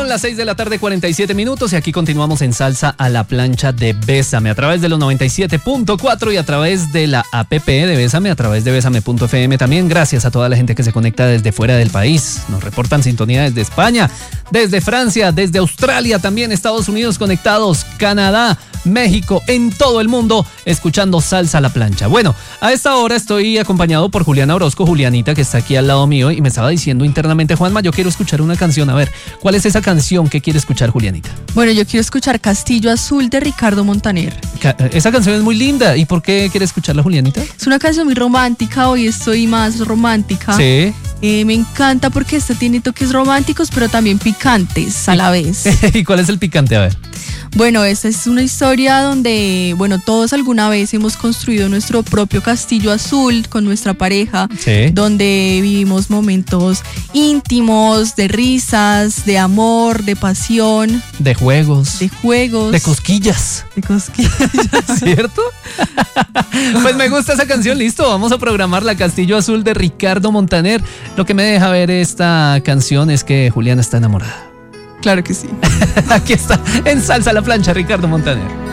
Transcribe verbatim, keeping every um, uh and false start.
Son las seis de la tarde, cuarenta y siete minutos, y aquí continuamos en Salsa a la Plancha de Bésame a través de los noventa y siete punto cuatro y a través de la app de Bésame, a través de bésame punto f m también. Gracias a toda la gente que se conecta desde fuera del país. Nos reportan sintonía desde España, desde Francia, desde Australia, también Estados Unidos conectados, Canadá, México, en todo el mundo, escuchando Salsa a la Plancha. Bueno, a esta hora estoy acompañado por Juliana Orozco, Julianita, que está aquí al lado mío, y me estaba diciendo internamente: Juanma, yo quiero escuchar una canción. A ver, ¿cuál es esa canción que quiere escuchar Julianita? Bueno, yo quiero escuchar Castillo Azul de Ricardo Montaner. Ca- esa canción es muy linda. ¿Y por qué quiere escucharla, Julianita? Es una canción muy romántica, hoy estoy más romántica. Sí. Eh, me encanta porque esta tiene toques románticos, pero también picantes a la vez. ¿Y cuál es el picante? A ver. Bueno, esta es una historia donde, bueno, todos alguna vez hemos construido nuestro propio castillo azul con nuestra pareja, Sí. donde vivimos momentos íntimos, de risas, de amor, de pasión, De juegos. de juegos, De cosquillas. de cosquillas. ¿Cierto? Pues me gusta esa canción, listo, vamos a programar la Castillo Azul de Ricardo Montaner. Lo que me deja ver esta canción es que Juliana está enamorada. Claro que sí. Aquí está, en Salsa a la Plancha, Ricardo Montaner.